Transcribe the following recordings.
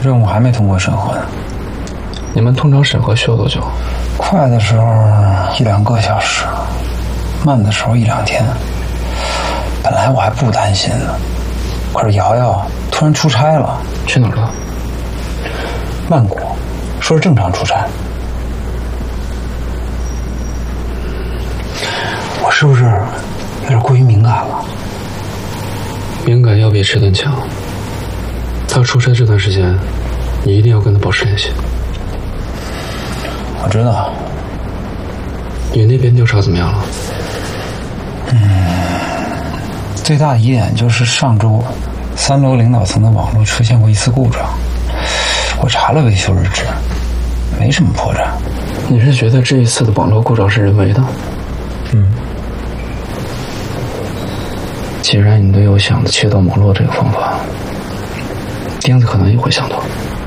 任务还没通过审核呢。 你们通常审核需要多久？ 快的时候1-2个小时，慢的时候1-2天。本来我还不担心呢，可是瑶瑶突然出差了。 去哪儿了？ 曼谷，说是正常出差。我是不是有点过于敏感了？ 敏感要比迟钝强。他出差这段时间，你一定要跟他保持联系。 我知道。 你那边调查怎么样了？ 最大的疑点就是上周3楼领导层的网络出现过一次故障，我查了维修日志，没什么破绽。 你是觉得这一次的网络故障是人为的？既然你都有想的切断网络这个方法，钉子可能也会想到。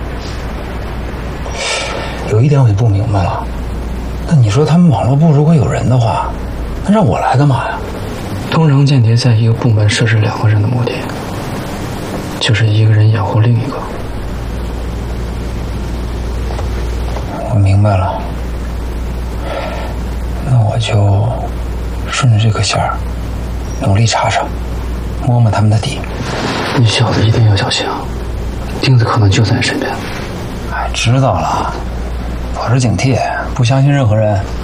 有一点我就不明白了，那你说他们网络部如果有人的话，那让我来干嘛呀？ 通常间谍在一个部门设置2个人的目的，就是一个人掩护另一个。 我明白了，那我就顺着这个线儿努力查查，摸摸他们的底。 你小子一定要小心啊，钉子可能就在你身边。 知道了，保持警惕，不相信任何人。